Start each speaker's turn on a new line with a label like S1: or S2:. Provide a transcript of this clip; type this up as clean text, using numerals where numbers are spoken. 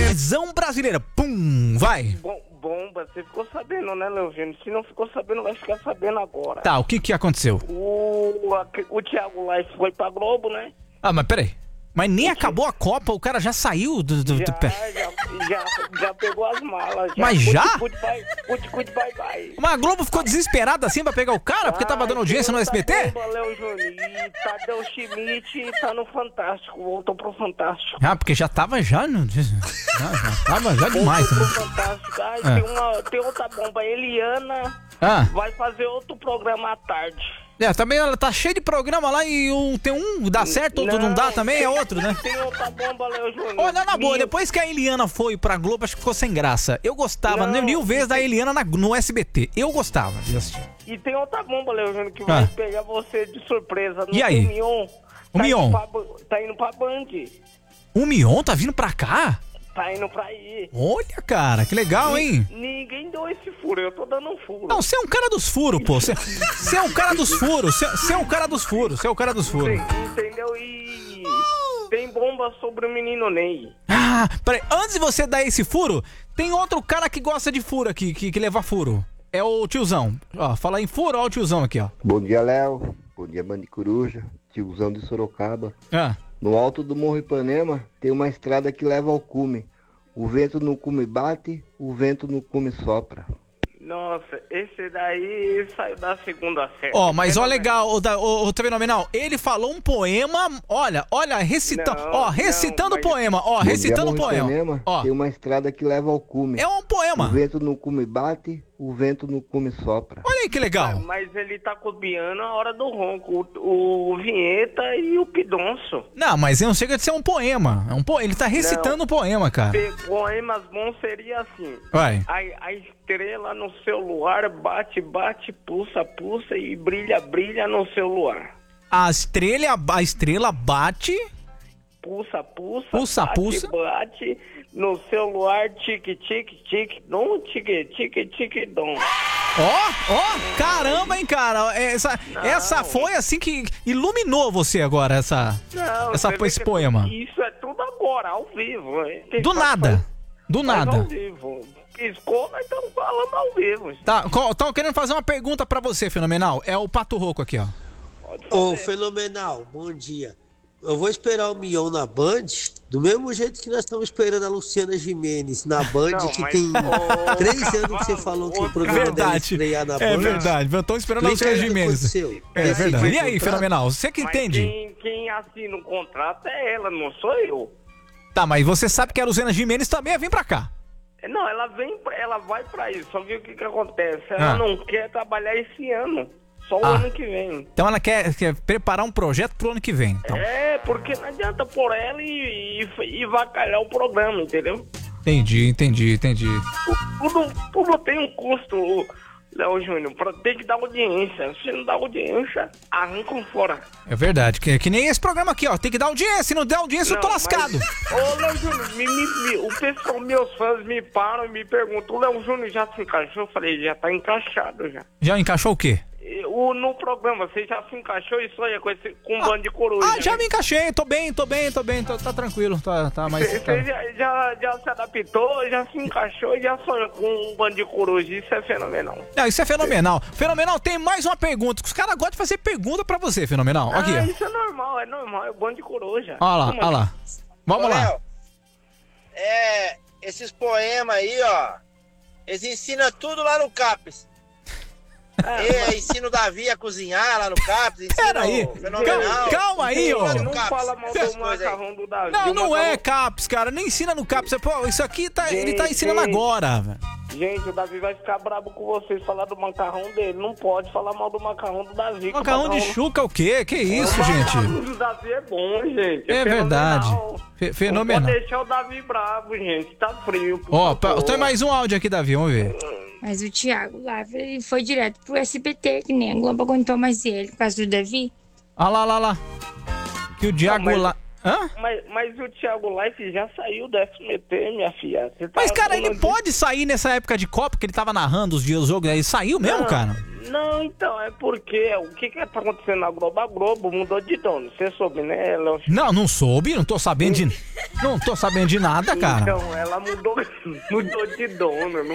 S1: televisão brasileira. Pum, vai.
S2: Bomba, você ficou sabendo, né, Leogênio? Se não ficou sabendo, vai ficar sabendo agora.
S1: Tá, o que aconteceu?
S2: O Thiago Life foi pra Globo, né?
S1: Ah, mas peraí. Mas nem acabou a Copa, o cara já saiu do...
S2: Já pegou as malas.
S1: Mas já?
S2: Bye, bye.
S1: Mas a Globo ficou desesperada assim pra pegar o cara, porque tava dando audiência no SBT?
S2: Léo Júnior, Tadeu Schmidt tá no Fantástico, voltou pro Fantástico.
S1: Ah, porque já tava já tava já demais.
S2: Voltou pro Fantástico. Tem outra bomba, Eliana vai fazer outro programa à tarde.
S1: Também ela tá cheia de programa lá e tem um dá certo, outro não dá também, é outro, né?
S2: Tem outra bomba, Léo Júnior.
S1: Olha, na boa, depois que a Eliana foi pra Globo, acho que ficou sem graça. Eu gostava, mil vezes da Eliana no SBT. Eu gostava de assistir.
S2: E tem outra bomba, Léo Júnior, que vai pegar você de surpresa.
S1: E aí?
S2: O Mion tá indo pra Band.
S1: O Mion tá vindo pra cá?
S2: Tá indo pra aí.
S1: Olha, cara, que legal, hein?
S2: Ninguém deu esse furo, eu tô dando um furo.
S1: Não, você é um cara dos furos, pô. Você é um cara dos furos. Você é um cara dos furos. Você é o cara dos furos.
S2: Entendeu? E tem bomba sobre o menino Ney.
S1: Ah, peraí. Antes de você dar esse furo, tem outro cara que gosta de furo aqui, que leva furo. É o tiozão. Ó, fala em furo, ó o tiozão aqui, ó.
S3: Bom dia, Léo. Bom dia, Band de Coruja. Tiozão de Sorocaba. No alto do Morro Ipanema tem uma estrada que leva ao cume. O vento no cume bate, o vento no cume sopra.
S2: Nossa, esse daí saiu da segunda série.
S1: Mas ó, legal, o Fenomenal, ele falou um poema, olha, recitando o poema, recitando o poema.
S3: Tem uma estrada que leva ao cume.
S1: É um poema.
S3: O vento no cume bate, o vento no cume sopra.
S1: Olha aí que legal.
S2: Mas ele tá copiando a hora do ronco, o Vinheta e o Pidonço.
S1: Não, mas não chega de ser um poema. Ele tá recitando o poema, cara.
S2: Poemas bons seria assim.
S1: Vai.
S2: A estrela no seu luar bate, pulsa e brilha no seu luar.
S1: A estrela bate...
S2: Pulsa, bate no seu luar, tique, dom, tique, dom.
S1: Caramba, hein, cara. Essa foi assim que iluminou você agora, esse poema.
S2: Isso é tudo agora, ao vivo.
S1: Do nada.
S2: Ao vivo. Piscou, nós estamos falando ao vivo.
S1: Tá, tô querendo fazer uma pergunta pra você, Fenomenal. É o Pato Rouco aqui, ó.
S4: Ô, Fenomenal, bom dia. Eu vou esperar o Mion na Band, do mesmo jeito que nós estamos esperando a Luciana Gimenez na Band, tem 3 anos que você falou que o programa deve estrear na Band.
S1: É verdade, eu tô esperando a Luciana Gimenez. É verdade. E aí, Fenomenal, você que entende?
S2: Quem assina o contrato é ela, não sou eu.
S1: Tá, mas você sabe que a Luciana Gimenez também vem pra cá.
S2: Não, ela vai pra isso, só que o que acontece? Ela não quer trabalhar esse ano. Só o ano que vem.
S1: Então ela quer preparar um projeto pro ano que vem. Então.
S2: Porque não adianta pôr ela e vacalhar o programa, entendeu?
S1: Entendi.
S2: Tudo tem um custo, Léo Júnior, pra ter que dar audiência. Se não dá audiência, arrancam fora.
S1: É verdade, que nem esse programa aqui, ó. Tem que dar audiência, se não der audiência eu tô lascado.
S2: Ô, Léo Júnior, o pessoal, meus fãs me param e me perguntam, o Léo Júnior já se encaixou? Eu falei, já tá encaixado já.
S1: Já encaixou o quê?
S2: No programa, você já se encaixou isso aí com um Band de Coruja?
S1: Já me encaixei, tô bem, tá tranquilo, mas...
S2: Você já se adaptou, já se encaixou e já sonhou com um Band de Coruja, isso é fenomenal.
S1: Não, isso é fenomenal. Fenomenal, tem mais uma pergunta, os caras gostam de fazer pergunta pra você, Fenomenal. Aqui,
S2: isso é normal, é o Band de Coruja.
S1: Olha lá. Vamos lá.
S5: Léo, esses poemas aí, ó, eles ensinam tudo lá no CAPES. Ensina o Davi a cozinhar lá no CAPES.
S1: Peraí, calma aí, ó.
S2: Não fala mal do macarrão do Davi.
S1: Não é CAPES, cara, nem ensina no CAPES. Pô, isso aqui ele tá ensinando agora, velho.
S2: Gente, o Davi vai ficar brabo com vocês falar do macarrão dele. Não pode falar mal do macarrão do Davi.
S1: Macarrão de chuca o quê? Que isso, gente?
S2: O macarrão do Davi é bom, gente.
S1: É verdade. Fenomenal.
S2: Não pode deixar o Davi bravo, gente. Tá frio.
S1: Tem mais um áudio aqui, Davi, vamos ver.
S6: Mas o Thiago Leifert, ele foi direto pro SBT, que nem a Globo aguentou mais ele, por causa do Davi.
S1: Lá. Que o Thiago
S2: Mas o Thiago Leifert já saiu do SBT, minha filha.
S1: Mas, cara, ele pode sair nessa época de Copa, que ele tava narrando os jogos, aí saiu mesmo, cara?
S2: Não, então, é porque o que tá acontecendo na Globo? A Globo mudou de dono, você soube, né?
S1: Não soube, não tô sabendo de nada, cara.
S2: Então, ela mudou de dono,